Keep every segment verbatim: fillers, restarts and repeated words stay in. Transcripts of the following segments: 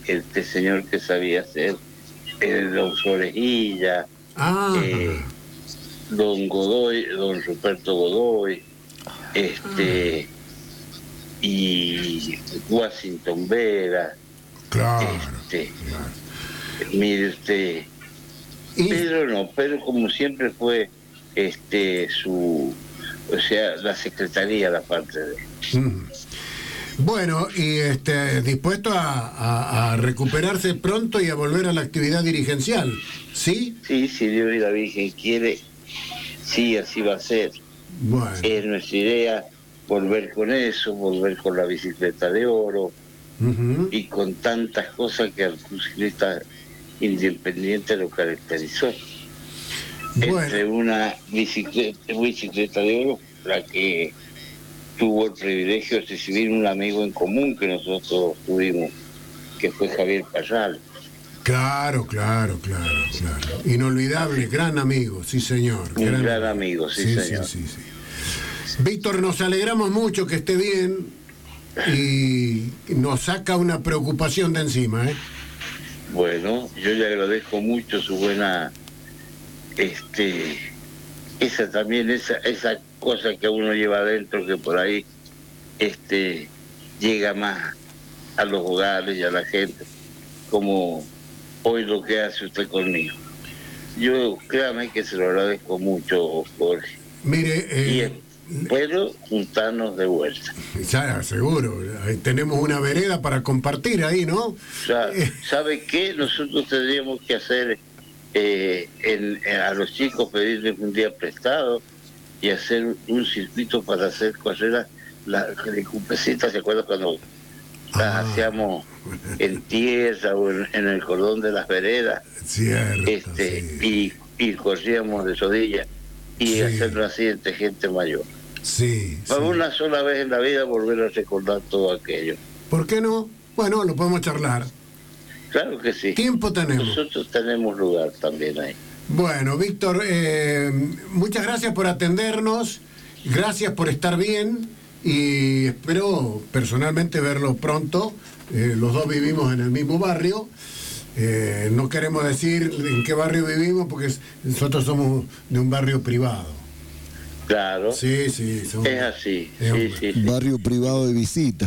este señor que sabía hacer, eh, don Florejilla, Ah, eh, don Godoy, don Ruperto Godoy, este ah. y Washington Vera, claro, este, claro. mire usted, Y, Pedro no, Pedro como siempre fue este su, o sea, la secretaría, la parte de mm. Bueno, y este, dispuesto a, a, a recuperarse pronto y a volver a la actividad dirigencial, ¿sí? sí, si Dios y la Virgen quiere, sí, así va a ser. Bueno. Es nuestra idea volver con eso, volver con la bicicleta de oro Uh-huh. y con tantas cosas que al ciclista independiente lo caracterizó. Bueno. Entre una bicicleta, bicicleta de oro, la que tuvo el privilegio de recibir un amigo en común que nosotros tuvimos, que fue Javier Parral. Claro, claro, claro, claro. Inolvidable, gran amigo, sí señor. Un gran, gran amigo, sí, sí señor. Sí, sí, sí. Víctor, nos alegramos mucho que esté bien y nos saca una preocupación de encima, ¿eh? Bueno, yo le agradezco mucho su buena, este, esa también, esa, esa cosa que uno lleva adentro, que por ahí, este, llega más a los hogares y a la gente, como hoy lo que hace usted conmigo. Yo, créame que se lo agradezco mucho, Jorge. Mire, eh, y espero juntarnos de vuelta. Ya, seguro. Ahí tenemos una vereda para compartir ahí, ¿no? O sea, ¿sabe qué? Nosotros tendríamos que hacer eh, en, en, a los chicos pedirles un día prestado y hacer un circuito para hacer carreras la, de cupecitas. ¿Se acuerda cuando ah. las hacíamos en tierra o en, en el cordón de las veredas? Cierto, este, sí. y, y corríamos de rodillas y sí. hacerlo así entre gente mayor. Sí, Para sí. una sola vez en la vida volver a recordar todo aquello. ¿Por qué no? Bueno, lo podemos charlar. Claro que sí. Tiempo tenemos. Nosotros tenemos lugar también ahí. Bueno, Víctor, eh, muchas gracias por atendernos, gracias por estar bien y espero personalmente verlo pronto. Eh, los dos vivimos en el mismo barrio. Eh, no queremos decir en qué barrio vivimos porque nosotros somos de un barrio privado. Claro. Sí, sí. Somos, es así. Es sí, un, sí, sí. Barrio privado de visita.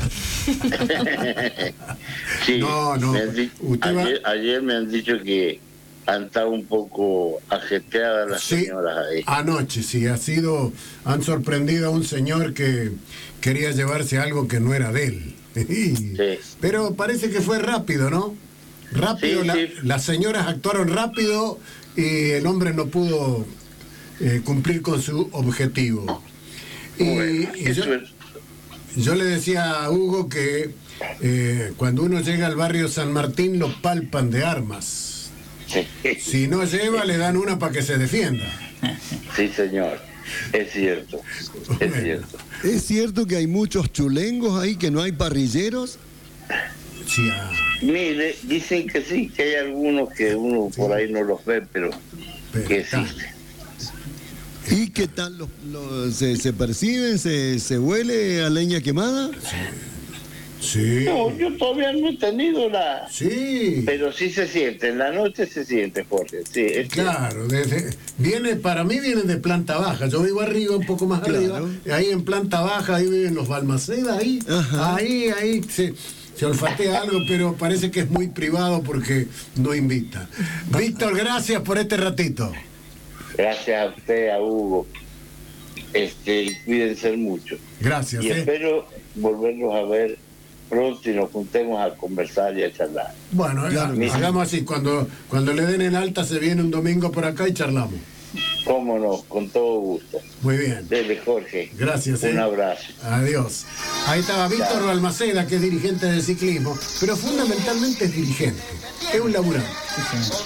sí. No, no. Di- ayer, va... ayer me han dicho que han estado un poco ajetreadas las sí, señoras ahí. Anoche, sí, ha sido, han sorprendido a un señor que quería llevarse algo que no era de él. Sí. Pero parece que fue rápido, ¿no? Rápido, sí, la, sí. las señoras actuaron rápido y el hombre no pudo eh, cumplir con su objetivo. Y, bueno, y yo, es... yo le decía a Hugo que eh, cuando uno llega al barrio San Martín lo palpan de armas. Si no lleva, le dan una para que se defienda. Sí, señor. Es cierto. Es bueno. cierto. ¿Es cierto que hay muchos chulengos ahí, que no hay parrilleros? Sí, ah. Mire, dicen que sí, que hay algunos que uno sí. por ahí no los ve, pero, pero que existen. ¿Y qué tal? Los, los, se, ¿Se perciben? ¿Se, ¿Se huele a leña quemada? Sí. Sí. No, yo todavía no he tenido la... Sí. Pero sí se siente, en la noche se siente, Jorge. Sí, es claro, desde, viene, para mí viene de planta baja. Yo vivo arriba, un poco más claro. arriba. Ahí en planta baja, ahí viven los Balmaceda, ahí, Ajá. ahí, ahí se, se olfatea algo, pero parece que es muy privado porque no invita. Víctor, gracias por este ratito. Gracias a usted, a Hugo. Este, cuídense mucho. Gracias. Y eh. espero volverlos a ver pronto y nos juntemos a conversar y a charlar. Bueno, claro, hagamos así, cuando, cuando le den el alta se viene un domingo por acá y charlamos. Cómo no, con todo gusto. Muy bien. Dele, Jorge. Gracias. Un eh. abrazo. Adiós. Ahí estaba Víctor Balmaceda, que es dirigente del ciclismo, pero fundamentalmente es dirigente, es un laburante.